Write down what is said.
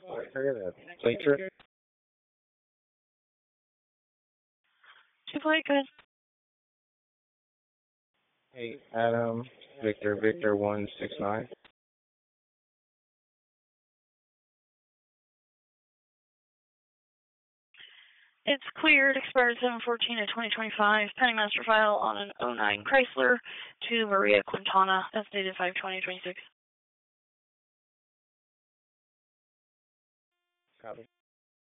Look at that. Placer. Two plate, good. Hey, Adam, Victor 169. It's cleared, expired 7/14 of 2025, pending master file on an '09 Chrysler to Maria Quintana, that's dated 5/20/26. Copy.